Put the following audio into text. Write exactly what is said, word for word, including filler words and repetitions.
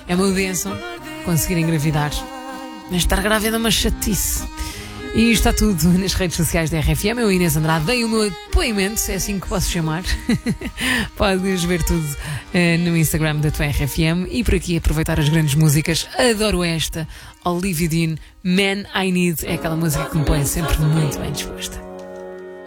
É uma bênção conseguir engravidar, mas estar grávida é uma chatice. E está tudo nas redes sociais da R F M. Eu, Inês Andrade, dei o meu depoimento, se é assim que posso chamar. Podes ver tudo uh, no Instagram da tua R F M. E por aqui aproveitar as grandes músicas. Adoro esta, Olivia Dean, Man I Need. É aquela música que me põe sempre muito bem disposta.